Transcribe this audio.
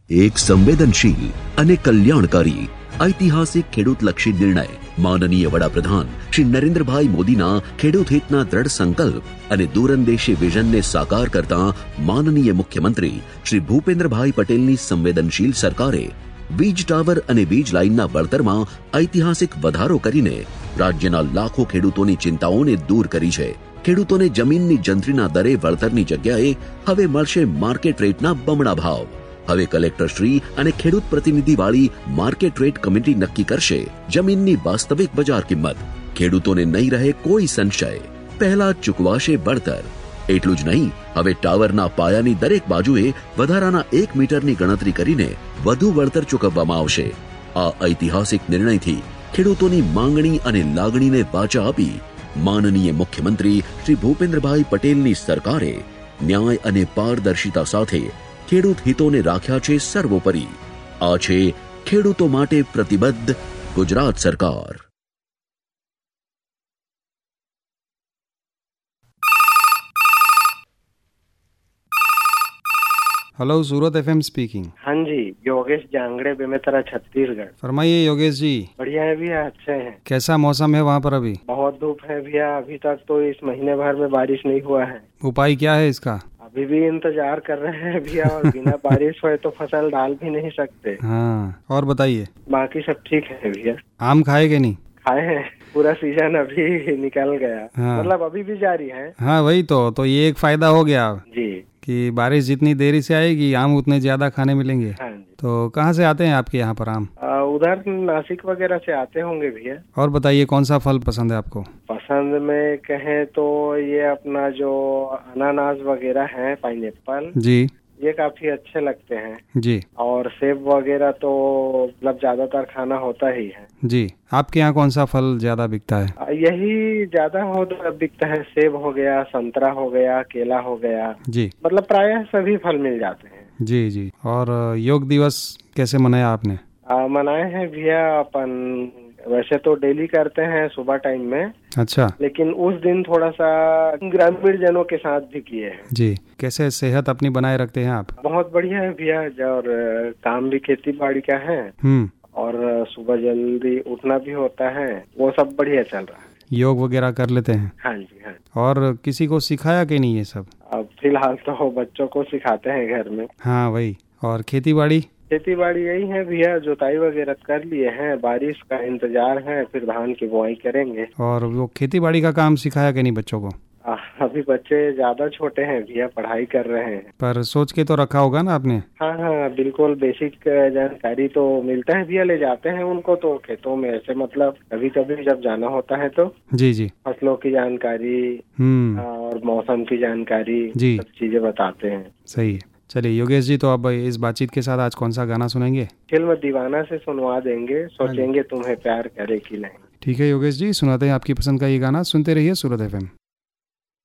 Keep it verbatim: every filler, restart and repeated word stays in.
એક સંવેદનશીલ અને કલ્યાણકારી ઐતિહાસિક ખેડૂતલક્ષી નિર્ણય માનનીય વડાપ્રધાન શ્રી નરેન્દ્રભાઈ મોદીના ખેડૂત હિતના દ્રઢ સંકલ્પ અને દૂરંદેશી વિઝનને સાકાર કરતા માનનીય મુખ્યમંત્રી શ્રી ભૂપેન્દ્રભાઈ પટેલની સંવેદનશીલ સરકારે વીજ ટાવર અને વીજ લાઇનના વળતરમાં ઐતિહાસિક વધારો કરીને રાજ્યના લાખો ખેડૂતોની ચિંતાઓને દૂર કરી છે. ખેડૂતોને જમીનની જંત્રીના દરે વળતરની જગ્યાએ હવે મળશે માર્કેટ રેટના બમણા ભાવ. હવે કલેક્ટર શ્રી અને ખેડૂત પ્રતિનિધિવાળી માર્કેટ રેટ કમિટી નક્કી કરશે જમીનની વાસ્તવિક બજાર કિંમત. ખેડૂતોને નહીં રહે કોઈ સંશય, પહેલા જ ચૂકવાશે વળતર. એટલું જ નહીં, હવે ટાવરના પાયાની દરેક બાજુએ વધારાના એક મીટરની ગણતરી કરીને વધુ વળતર ચૂકવવામાં આવશે. આ ઐતિહાસિક નિર્ણયથી ખેડૂતોની માંગણી અને લાગણીને વાચા આપી માનનીય મુખ્યમંત્રી શ્રી ભૂપેન્દ્રભાઈ પટેલની સરકારે ન્યાય અને પારદર્શિતા સાથે ખેડૂત હિતોને રાખ્યા છે સર્વોપરી. આ છે ખેડૂતો માટે પ્રતિબદ્ધ ગુજરાત સરકાર. हेलो, सूरत एफएम स्पीकिंग. हाँ जी, योगेश जांगड़े बेमेतरा छत्तीसगढ़. फरमाइए योगेश जी. बढ़िया है भैया, अच्छे हैं. कैसा मौसम है वहाँ पर अभी? बहुत धूप है भैया, अभी तक तो इस महीने भर में बारिश नहीं हुआ है. उपाय क्या है इसका? अभी भी इंतजार कर रहे हैं भैया, और बिना बारिश हुए तो फसल डाल भी नहीं सकते. हाँ, और बताइए. बाकी सब ठीक है भैया. आम खाए के नहीं? खाए हैं, पूरा सीजन अभी निकल गया. हाँ. मतलब अभी भी जारी है. हाँ वही तो तो ये एक फायदा हो गया जी कि बारिश जितनी देरी से आएगी आम उतने ज्यादा खाने मिलेंगे. हाँ जी. तो कहाँ से आते हैं आपके यहाँ पर आम? आ, उधर नासिक वगैरह से आते होंगे भैया. और बताइए कौन सा फल पसंद है आपको? पसंद में कहें तो ये अपना जो अनानास वगैरह है, पाइनएप्पल जी, ये काफी अच्छे लगते हैं जी. और सेब वगैरह तो मतलब ज्यादातर खाना होता ही है जी. आपके यहाँ कौन सा फल ज्यादा बिकता है? आ, यही ज्यादा हो बिकता है. सेब हो गया, संतरा हो गया, केला हो गया. जी. मतलब प्रायः सभी फल मिल जाते हैं. जी जी. और योग दिवस कैसे मनाया आपने? आ, मनाए हैं भैया अपन. वैसे तो डेली करते हैं सुबह टाइम में. अच्छा. लेकिन उस दिन थोड़ा सा ग्रामीण जनों के साथ भी किए हैं. जी. कैसे सेहत अपनी बनाए रखते हैं आप? बहुत बढ़िया है भैया, और काम भी खेती बाड़ी का है हम्म और सुबह जल्दी उठना भी होता है, वो सब बढ़िया चल रहा है. योग वगैरह कर लेते हैं? हाँ जी हाँ. और किसी को सिखाया कि नहीं ये सब? अब फिलहाल तो बच्चों को सिखाते हैं घर में. हाँ वही. और खेती बाड़ी? खेती बाड़ी यही है भैया, जुताई वगैरह कर लिए हैं, बारिश का इंतजार है, फिर धान की बुआई करेंगे. और वो खेती बाड़ी का काम सिखाया कि नहीं बच्चों को? आ, अभी बच्चे ज्यादा छोटे हैं भैया, पढ़ाई कर रहे हैं. पर सोच के तो रखा होगा ना आपने? हाँ हाँ बिल्कुल, बेसिक जानकारी तो मिलता है भैया, ले जाते हैं उनको तो खेतों में ऐसे, मतलब कभी कभी जब जाना होता है तो. जी जी. फसलों की जानकारी हम्म और मौसम की जानकारी, जी, सब चीजें बताते हैं. सही है. चलिए योगेश जी, तो अब इस बातचीत के साथ आज कौन सा गाना सुनेंगे? फिल्म दीवाना से सुनवा देंगे, सोचेंगे तुम्हें प्यार करे कि नहीं. ठीक है योगेश जी, सुनाते हैं आपकी पसंद का ये गाना. सुनते रहिए सूरत एफएम.